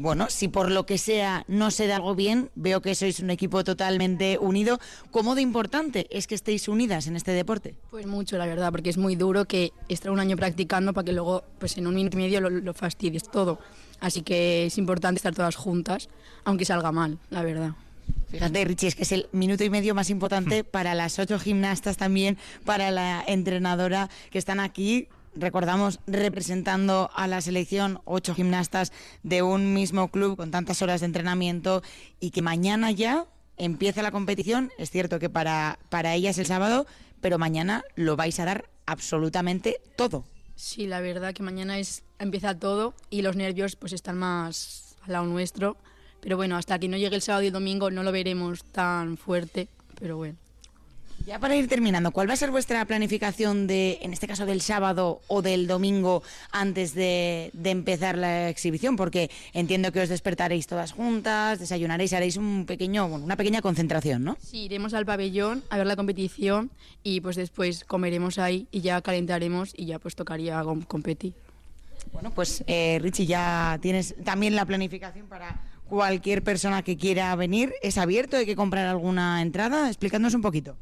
bueno, si por lo que sea no se da algo bien, veo que sois un equipo totalmente unido. ¿Cómo de importante es que estéis unidas en este deporte? Pues mucho, la verdad, porque es muy duro que estar un año practicando para que luego pues en un minuto y medio lo fastidies todo. Así que es importante estar todas juntas, aunque salga mal, la verdad. Fíjate, Richie, es que es el minuto y medio más importante para las 8 gimnastas también, para la entrenadora que están aquí. Recordamos, representando a la selección, 8 gimnastas de un mismo club con tantas horas de entrenamiento, y que mañana ya empieza la competición. Es cierto que para ellas el sábado, pero mañana lo vais a dar absolutamente todo. Sí, la verdad que mañana empieza todo y los nervios pues están más al lado nuestro. Pero bueno, hasta que no llegue el sábado y el domingo no lo veremos tan fuerte, pero bueno. Ya para ir terminando, ¿cuál va a ser vuestra planificación en este caso del sábado o del domingo antes de empezar la exhibición? Porque entiendo que os despertaréis todas juntas, desayunaréis, haréis una pequeña concentración, ¿no? Sí, iremos al pabellón a ver la competición y pues después comeremos ahí y ya calentaremos y ya pues tocaría competir. Bueno, pues Richie, ya tienes también la planificación para cualquier persona que quiera venir. ¿Es abierto? ¿Hay que comprar alguna entrada? Explícanos un poquito.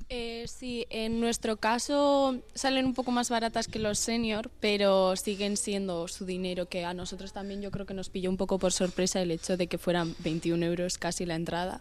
Sí, en nuestro caso salen un poco más baratas que los senior, pero siguen siendo su dinero, que a nosotros también yo creo que nos pilló un poco por sorpresa el hecho de que fueran 21 euros casi la entrada,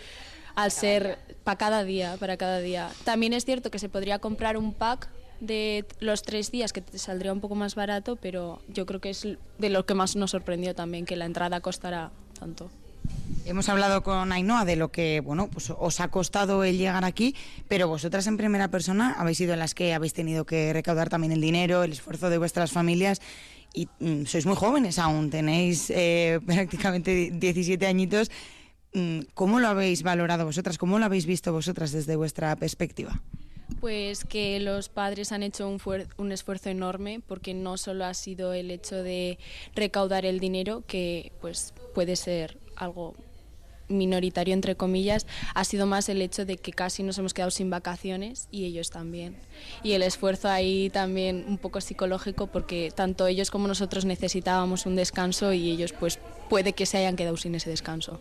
al ser para cada día. También es cierto que se podría comprar un pack de los 3 días que te saldría un poco más barato, pero yo creo que es de lo que más nos sorprendió también, que la entrada costará tanto. Hemos hablado con Ainhoa de lo que pues os ha costado el llegar aquí, pero vosotras en primera persona habéis sido las que habéis tenido que recaudar también el dinero, el esfuerzo de vuestras familias, y sois muy jóvenes aún, tenéis prácticamente 17 añitos. ¿Cómo lo habéis valorado vosotras? ¿Cómo lo habéis visto vosotras desde vuestra perspectiva? Pues que los padres han hecho un esfuerzo enorme, porque no solo ha sido el hecho de recaudar el dinero, que pues puede ser algo minoritario entre comillas, ha sido más el hecho de que casi nos hemos quedado sin vacaciones y ellos también. Y el esfuerzo ahí también un poco psicológico, porque tanto ellos como nosotros necesitábamos un descanso y ellos pues puede que se hayan quedado sin ese descanso.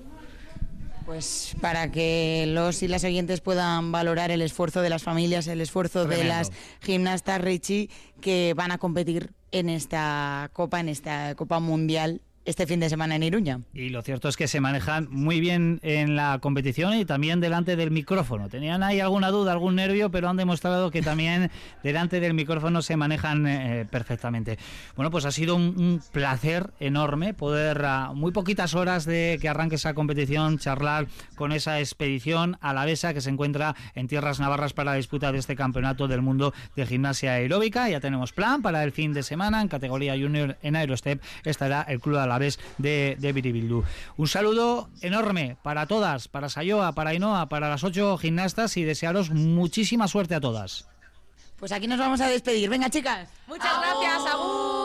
Pues para que los y las oyentes puedan valorar el esfuerzo de las familias, el esfuerzo Tremendo. De las gimnastas, Richie, que van a competir en esta Copa Mundial este fin de semana en Iruña. Y lo cierto es que se manejan muy bien en la competición y también delante del micrófono. Tenían ahí alguna duda, algún nervio, pero han demostrado que también delante del micrófono se manejan perfectamente. Bueno, pues ha sido un placer enorme poder, a muy poquitas horas de que arranque esa competición, charlar con esa expedición alavesa que se encuentra en tierras navarras para la disputa de este campeonato del mundo de gimnasia aeróbica. Ya tenemos plan para el fin de semana. En categoría junior en Aerostep estará el Club Alavés de Biribildu. Un saludo enorme para todas, para Sayoa, para Ainhoa, para las 8 gimnastas, y desearos muchísima suerte a todas. Pues aquí nos vamos a despedir. Venga, chicas. Muchas gracias, agur.